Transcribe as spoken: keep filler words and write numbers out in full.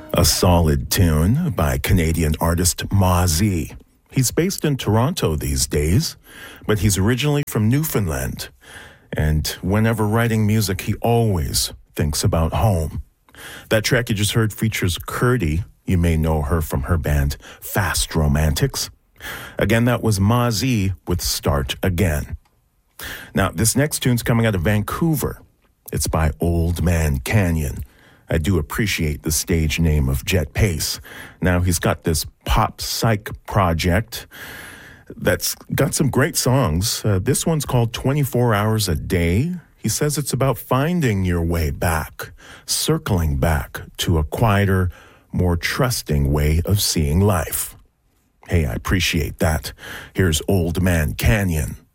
A solid tune by Canadian artist Mozzie. He's based in Toronto these days, but he's originally from Newfoundland. And whenever writing music, he always thinks about home. That track you just heard features Curdy. You may know her from her band Fast Romantics. Again, that was Mozzie with Start Again. Now, this next tune's coming out of Vancouver. It's by Old Man Canyon. I do appreciate the stage name of Jet Pace. Now, he's got this pop psych project that's got some great songs. Uh, this one's called twenty-four hours a day. He says it's about finding your way back, circling back to a quieter, more trusting way of seeing life. Hey, I appreciate that. Here's Old Man Canyon.